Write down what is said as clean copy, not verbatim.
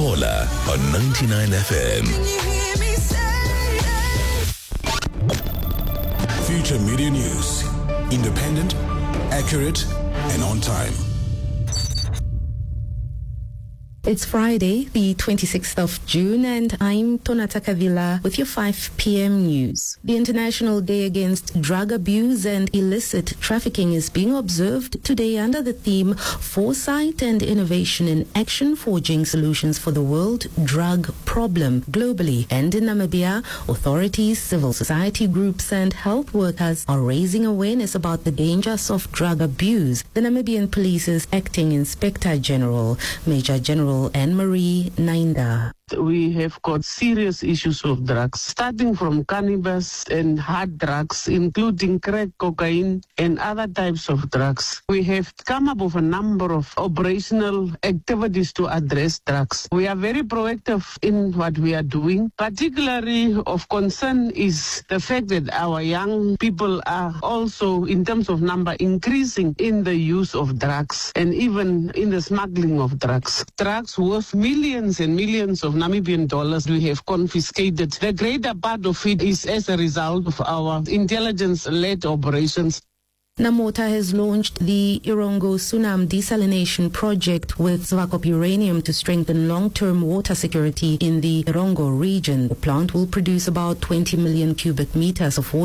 Caller on 99 FM. Future Media News. Independent, accurate, and on time. It's Friday, the 26th of June, and I'm Tonata Kavila with your 5 p.m. news. The International Day Against Drug Abuse and Illicit Trafficking is being observed today under the theme Foresight and Innovation in Action, Forging Solutions for the World Drug Problem. Globally and in Namibia, authorities, civil society groups, and health workers are raising awareness about the dangers of drug abuse. The Namibian Police's Acting Inspector General, Major General Anne-Marie Nainda. We have got serious issues of drugs, starting from cannabis and hard drugs, including crack, cocaine, and other types of drugs. We have come up with a number of operational activities to address drugs. We are very proactive in what we are doing. Particularly of concern is the fact that our young people are also, in terms of number, increasing in the use of drugs and even in the smuggling of drugs. Drugs worth millions and millions of Namibian dollars we have confiscated. The greater part of it is as a result of our intelligence-led operations. Namota has launched the Irongo Sunam desalination project with Swakop Uranium to strengthen long-term water security in the Irongo region. The plant will produce about 20 million cubic meters of water